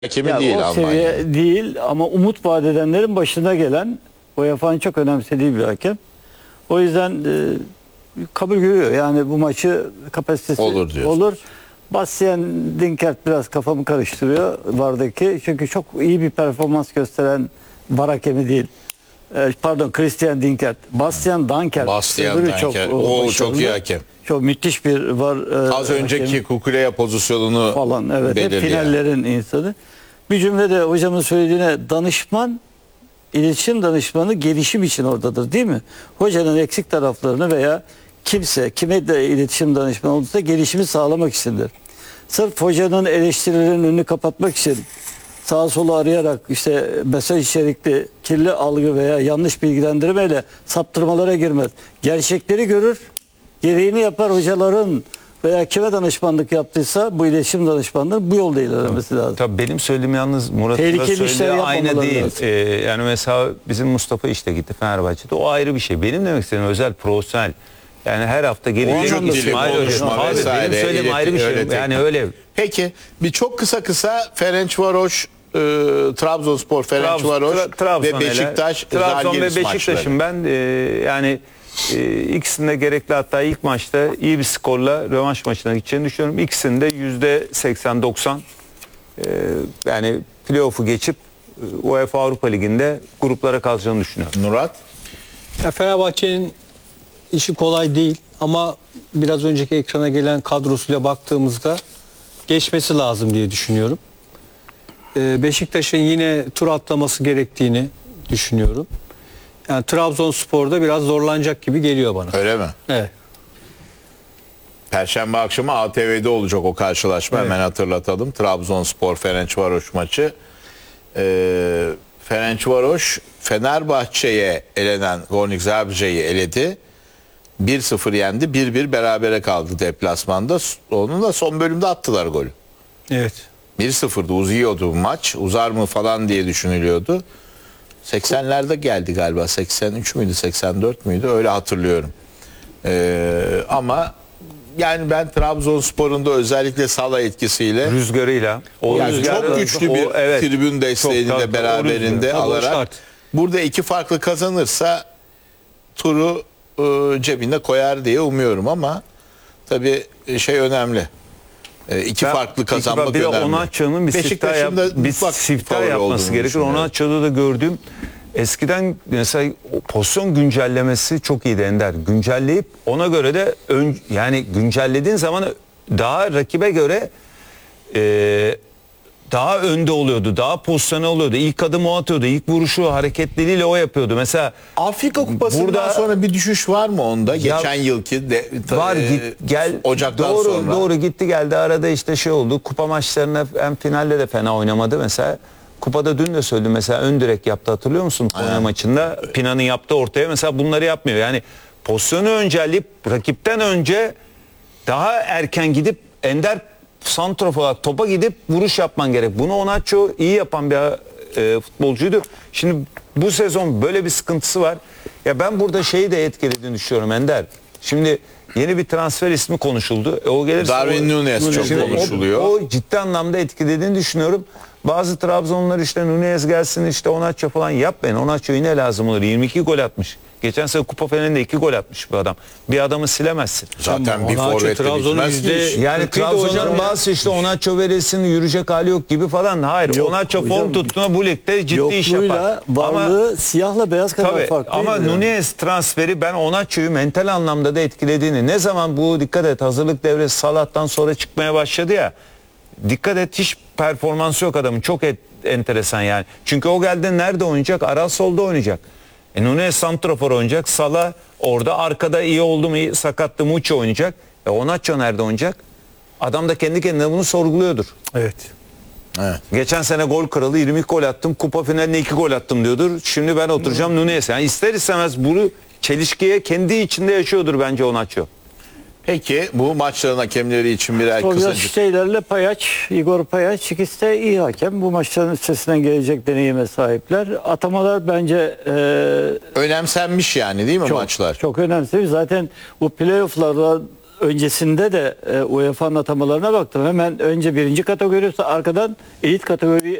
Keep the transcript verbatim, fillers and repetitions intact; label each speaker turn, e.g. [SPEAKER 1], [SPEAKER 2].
[SPEAKER 1] Hakemi
[SPEAKER 2] Ya
[SPEAKER 1] değil
[SPEAKER 2] o
[SPEAKER 1] Almanya.
[SPEAKER 2] seviye değil ama umut vaat edenlerin başına gelen U E F A'nın çok önemsediği bir hakem. O yüzden e, kabul görüyor. Yani bu maçı kapasitesi
[SPEAKER 1] Olur diyorsun.
[SPEAKER 2] olur. Bastian Dinkert biraz kafamı karıştırıyor vardaki. Çünkü çok iyi bir performans gösteren var hakemi değil. E, pardon Christian Dinkert. Bastian Dankert.
[SPEAKER 1] Bastian
[SPEAKER 2] Öbürü
[SPEAKER 1] Dankert.
[SPEAKER 2] o,
[SPEAKER 1] Oo,
[SPEAKER 2] başarılı.
[SPEAKER 1] çok iyi hakem.
[SPEAKER 2] Çok müthiş bir var. E,
[SPEAKER 1] Az önceki
[SPEAKER 2] hakemi
[SPEAKER 1] Kukureya pozisyonunu
[SPEAKER 2] falan, evet, hep
[SPEAKER 1] belirleyen.
[SPEAKER 2] finallerin insanı. Bir cümlede hocamın söylediğine, danışman, iletişim danışmanı gelişim için oradadır, değil mi? Hocanın eksik taraflarını veya kimse, kime de iletişim danışmanı olursa gelişimi sağlamak içindir. Sırf hocanın eleştirilerinin önünü kapatmak için sağa sola arayarak işte mesaj içerikli kirli algı veya yanlış bilgilendirmeyle saptırmalara girmez. Gerçekleri görür, gereğini yapar. Hocaların veya kime danışmanlık yaptıysa bu iletişim danışmanlığı bu yolda ilerlemesi lazım.
[SPEAKER 3] Tabii benim söylediğim yalnız Murat'ın da
[SPEAKER 2] Tehlikeli işler
[SPEAKER 3] söylediği aynı
[SPEAKER 2] yapmamaları
[SPEAKER 3] değil.
[SPEAKER 2] lazım.
[SPEAKER 3] Ee, yani mesela bizim Mustafa işte gitti Fenerbahçe'de, o ayrı bir şey. Benim demek istediğim özel profesyonel. Yani her hafta gelecek
[SPEAKER 1] Vücut dili,
[SPEAKER 3] İsmail
[SPEAKER 1] konuşma
[SPEAKER 3] Hoca. Abi
[SPEAKER 1] vesaire,
[SPEAKER 3] benim söylediğim
[SPEAKER 1] ileti-
[SPEAKER 3] ayrı bir şey.
[SPEAKER 1] öyle
[SPEAKER 3] Yani
[SPEAKER 1] teknik.
[SPEAKER 3] öyle.
[SPEAKER 1] Peki bir çok kısa kısa Ferencvaros, e, Trabzonspor, Ferencvaros
[SPEAKER 3] Trabzon- Trabzon
[SPEAKER 1] ve Beşiktaş,
[SPEAKER 3] hele. Trabzon ve
[SPEAKER 1] Zalgiris
[SPEAKER 3] Beşiktaş'ın
[SPEAKER 1] maçları.
[SPEAKER 3] ben e, yani e, ikisinde gerekli, hatta ilk maçta iyi bir skorla rövanş maçına gideceğini düşünüyorum. İkisinde yüzde seksen doksan e, yani playoff'u geçip e, UEFA Avrupa Ligi'nde gruplara kalacağını düşünüyorum.
[SPEAKER 1] Murat?
[SPEAKER 4] Ya Fenerbahçe'nin işi kolay değil ama biraz önceki ekrana gelen kadrosuyla baktığımızda geçmesi lazım diye düşünüyorum. Ee, Beşiktaş'ın yine tur atlaması gerektiğini düşünüyorum. Yani Trabzonspor'da biraz zorlanacak gibi geliyor bana.
[SPEAKER 1] Öyle mi?
[SPEAKER 4] Evet.
[SPEAKER 1] Perşembe akşamı A T V'de olacak o karşılaşma.
[SPEAKER 4] Evet.
[SPEAKER 1] Hemen hatırlatalım. Trabzonspor Ferencvaros maçı. Ee, Ferencvaros Fenerbahçe'ye elenen Gornik Zabrze'yi eledi. bir sıfır yendi. bir bir berabere kaldı deplasmanda. Onun da son bölümde attılar golü.
[SPEAKER 4] Evet.
[SPEAKER 1] bir sıfırdı, uzuyordu bu maç. Uzar mı falan diye düşünülüyordu. seksenlerde geldi galiba. seksen üç müydü, seksen dört müydü? Öyle hatırlıyorum. Ee, ama yani ben Trabzonspor'un da özellikle Salah etkisiyle
[SPEAKER 3] Rüzgarıyla. O
[SPEAKER 1] yani
[SPEAKER 3] rüzgar-
[SPEAKER 1] çok güçlü bir
[SPEAKER 3] o- evet.
[SPEAKER 1] tribün desteğini
[SPEAKER 3] Çok
[SPEAKER 1] de
[SPEAKER 3] tabii, o
[SPEAKER 1] beraberinde
[SPEAKER 3] rüzgar.
[SPEAKER 4] Tabii o
[SPEAKER 1] alarak
[SPEAKER 4] şart.
[SPEAKER 1] burada iki farklı kazanırsa turu e, cebine koyar diye umuyorum ama tabii şey önemli. E, iki
[SPEAKER 3] Ben-
[SPEAKER 1] farklı kazanmak
[SPEAKER 3] bir de
[SPEAKER 1] önemli.
[SPEAKER 3] Onaço'nun bir siftah, yap,
[SPEAKER 1] Beşiktaş'ın da
[SPEAKER 3] bir
[SPEAKER 1] bak
[SPEAKER 3] siftah
[SPEAKER 1] favori
[SPEAKER 3] yapması
[SPEAKER 1] olduğunu
[SPEAKER 3] gerekir.
[SPEAKER 1] düşünüyorum.
[SPEAKER 3] Onaço'da da gördüğüm eskiden mesela o pozisyon güncellemesi çok iyiydi Ender. Güncelleyip ona göre de ön, yani güncellediğin zaman daha rakibe göre e, daha önde oluyordu. Daha pozisyonu oluyordu. İlk adımı o atıyordu. İlk vuruşu hareketliliğiyle o yapıyordu. Mesela
[SPEAKER 1] Afrika Kupası'ndan
[SPEAKER 3] Burada-
[SPEAKER 1] sonra bir düşüş var mı onda?
[SPEAKER 3] Ya-
[SPEAKER 1] Geçen yılki de,
[SPEAKER 3] var
[SPEAKER 1] e,
[SPEAKER 3] git gel
[SPEAKER 1] Ocak'tan
[SPEAKER 3] doğru
[SPEAKER 1] sonra.
[SPEAKER 3] doğru gitti geldi, arada işte şey oldu, kupa maçlarına hem finalde de fena oynamadı mesela. Kupada dün de söyledim mesela, ön direk yaptı, hatırlıyor musun Konya maçında? Pina'nın yaptığı ortaya mesela bunları yapmıyor. Yani pozisyonu öncelleyip rakipten önce daha erken gidip ender santrafola topa gidip vuruş yapman gerek. Bunu Onaço iyi yapan bir e, futbolcuydu. Şimdi bu sezon böyle bir sıkıntısı var. Ya ben burada şeyi de etkilediğini düşünüyorum Ender. Şimdi yeni bir transfer ismi konuşuldu. E, o gelirse
[SPEAKER 1] Darwin
[SPEAKER 3] o-
[SPEAKER 1] Núñez çok
[SPEAKER 3] Şimdi o-
[SPEAKER 1] konuşuluyor.
[SPEAKER 3] O, ciddi anlamda etkilediğini düşünüyorum. Bazı Trabzonlular işte Núñez gelsin, işte Onaço falan yapmayın. Onaço yine lazım olur. yirmi iki gol atmış. Geçen sene kupa finalinde iki gol atmış bir adam. Bir adamı silemezsin.
[SPEAKER 1] Zaten bir
[SPEAKER 4] Onaço
[SPEAKER 1] forvetle
[SPEAKER 4] Trabzon'un
[SPEAKER 1] bitmez ki
[SPEAKER 4] yüzde-
[SPEAKER 1] iş.
[SPEAKER 3] Yani
[SPEAKER 4] Kırkıydı
[SPEAKER 3] Trabzonların
[SPEAKER 4] hocam ya.
[SPEAKER 3] bazı işte Onaço verilsin, yürüyecek hali yok gibi falan. Hayır,
[SPEAKER 2] Yok
[SPEAKER 3] Onaço form
[SPEAKER 2] hocam,
[SPEAKER 3] tuttuğunda bu ligde ciddi iş yapar.
[SPEAKER 2] Yokluğuyla varlığı siyahla beyaz kadar
[SPEAKER 3] Tabii,
[SPEAKER 2] farklı.
[SPEAKER 3] ama
[SPEAKER 2] değil mi?
[SPEAKER 3] Núñez transferi ben Onaço'yu mental anlamda da etkilediğini, ne zaman bu dikkat et hazırlık devresi Salah'tan sonra çıkmaya başladı ya, dikkat et hiç performansı yok adamın, çok et, enteresan yani. Çünkü o geldi nerede oynayacak? Aral solda oynayacak. E Núñez santrafor oynayacak, Salah orada arkada iyi oldu mu, iyi, sakattı mı uç oynayacak. E Onaço nerede oynayacak? Adam da kendi kendine bunu sorguluyordur.
[SPEAKER 4] Evet.
[SPEAKER 1] Evet.
[SPEAKER 3] Geçen sene gol kralı, yirmi iki gol attım, kupa finaline iki gol attım diyordur. Şimdi ben oturacağım Núñez. Yani ister istemez bunu çelişkiye kendi içinde yaşıyordur bence Onaço.
[SPEAKER 1] Peki bu maçların hakemleri için birer
[SPEAKER 2] Sovyet
[SPEAKER 1] kısacık.
[SPEAKER 2] şeylerle Payaç, Igor Payaç ikisi de iyi hakem. Bu maçların üstesinden gelecek deneyime sahipler. Atamalar bence e,
[SPEAKER 1] Önemsenmiş yani değil mi
[SPEAKER 2] çok,
[SPEAKER 1] maçlar?
[SPEAKER 2] çok önemli. Zaten bu playoff'larda öncesinde de e, UEFA'nın atamalarına baktım. Hemen önce birinci kategori, arkadan elit kategori